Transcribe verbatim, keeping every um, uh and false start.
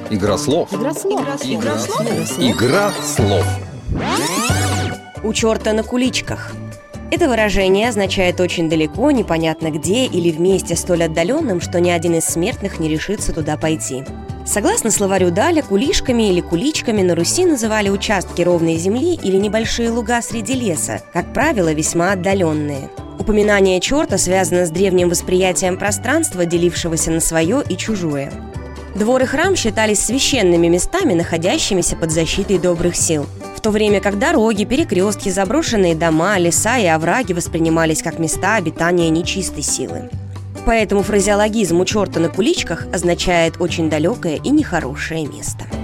Игра слов. Игра слов. Игра слов. Игра слов. У черта на куличках. Это выражение означает очень далеко, непонятно где или в месте столь отдаленном, что ни один из смертных не решится туда пойти. Согласно словарю Даля, кулишками или куличками на Руси называли участки ровной земли или небольшие луга среди леса, как правило, весьма отдаленные. Упоминание черта связано с древним восприятием пространства, делившегося на свое и чужое. Двор и храм считались священными местами, находящимися под защитой добрых сил, в то время как дороги, перекрестки, заброшенные дома, леса и овраги воспринимались как места обитания нечистой силы. Поэтому фразеологизм «у черта на куличках» означает очень далекое и нехорошее место.